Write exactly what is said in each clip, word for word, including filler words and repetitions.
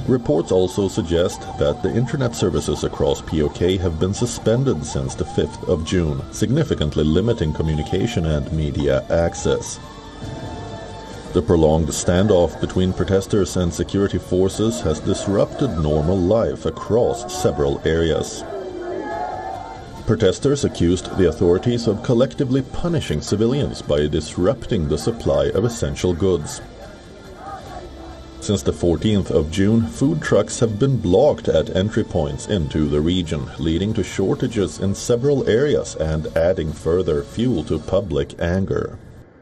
Reports also suggest that the internet services across P O K have been suspended since the fifth of June, significantly limiting communication and media access. The prolonged standoff between protesters and security forces has disrupted normal life across several areas. Protesters accused the authorities of collectively punishing civilians by disrupting the supply of essential goods. Since the fourteenth of June, food trucks have been blocked at entry points into the region, leading to shortages in several areas and adding further fuel to public anger.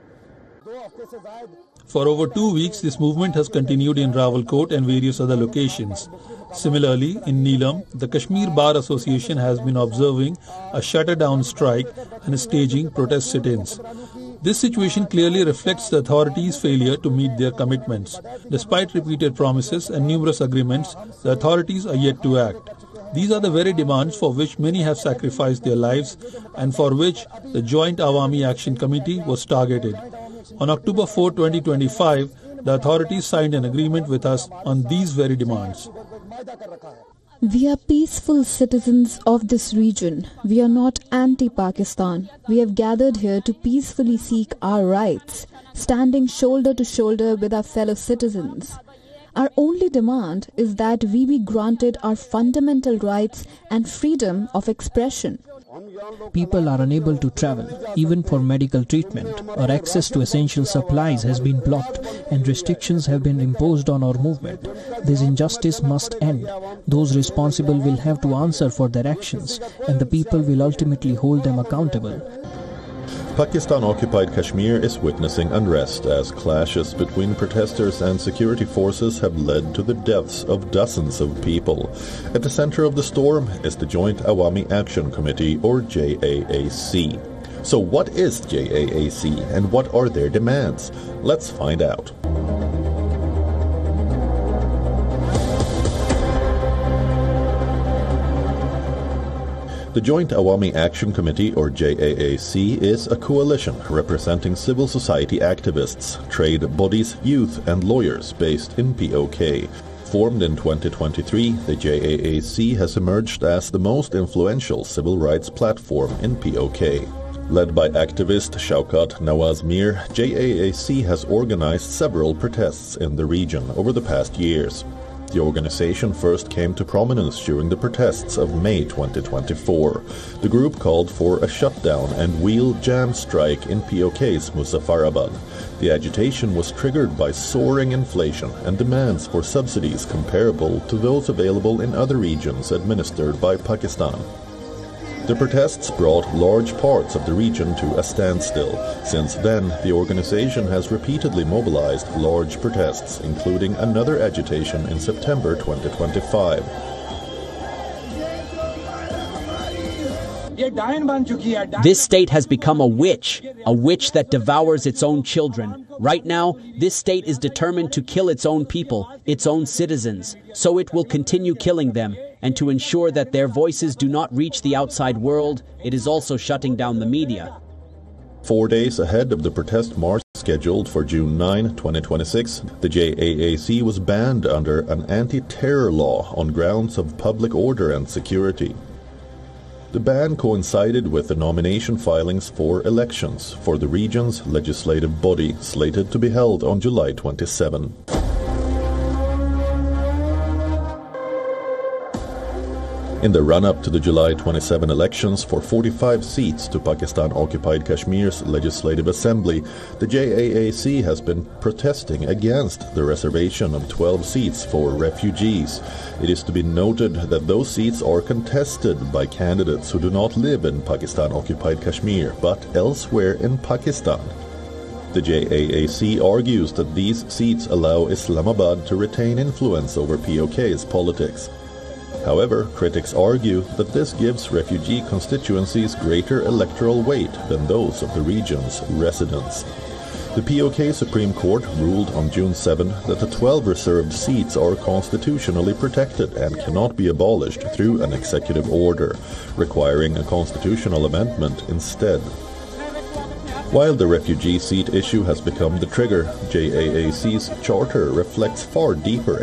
For over two weeks, this movement has continued in Rawalkot and various other locations. Similarly, in Neelam, the Kashmir Bar Association has been observing a shutter-down strike and staging protest sit-ins. This situation clearly reflects the authorities' failure to meet their commitments. Despite repeated promises and numerous agreements, the authorities are yet to act. These are the very demands for which many have sacrificed their lives and for which the Joint Awami Action Committee was targeted. On October fourth, twenty twenty-five, the authorities signed an agreement with us on these very demands. We are peaceful citizens of this region. We are not anti-Pakistan. We have gathered here to peacefully seek our rights, standing shoulder to shoulder with our fellow citizens. Our only demand is that we be granted our fundamental rights and freedom of expression. People are unable to travel, even for medical treatment. Our access to essential supplies has been blocked and restrictions have been imposed on our movement. This injustice must end. Those responsible will have to answer for their actions, and the people will ultimately hold them accountable. Pakistan-occupied Kashmir is witnessing unrest as clashes between protesters and security forces have led to the deaths of dozens of people. At the center of the storm is the Joint Awami Action Committee, or J A A C. So what is J A A C and what are their demands? Let's find out. The Joint Awami Action Committee, or J A A C, is a coalition representing civil society activists, trade bodies, youth and lawyers based in P O K. Formed in twenty twenty-three, the J A A C has emerged as the most influential civil rights platform in P O K. Led by activist Shaukat Nawaz Mir, J A A C has organized several protests in the region over the past years. The organization first came to prominence during the protests of May twenty twenty-four. The group called for a shutdown and wheel jam strike in P O K's Muzaffarabad. The agitation was triggered by soaring inflation and demands for subsidies comparable to those available in other regions administered by Pakistan. The protests brought large parts of the region to a standstill. Since then, the organization has repeatedly mobilized large protests, including another agitation in September twenty twenty-five. This state has become a witch, a witch that devours its own children. Right now, this state is determined to kill its own people, its own citizens, so it will continue killing them. And to ensure that their voices do not reach the outside world, it is also shutting down the media. Four days ahead of the protest march scheduled for June ninth, twenty twenty-six, the J A A C was banned under an anti-terror law on grounds of public order and security. The ban coincided with the nomination filings for elections for the region's legislative body, slated to be held on July twenty-seventh. In the run-up to the July twenty-seventh elections for forty-five seats to Pakistan-occupied Kashmir's Legislative Assembly, the J A A C has been protesting against the reservation of twelve seats for refugees. It is to be noted that those seats are contested by candidates who do not live in Pakistan-occupied Kashmir, but elsewhere in Pakistan. The J A A C argues that these seats allow Islamabad to retain influence over P O K's politics. However, critics argue that this gives refugee constituencies greater electoral weight than those of the region's residents. The P O K Supreme Court ruled on June seventh that the twelve reserved seats are constitutionally protected and cannot be abolished through an executive order, requiring a constitutional amendment instead. While the refugee seat issue has become the trigger, J A A C's charter reflects far deeper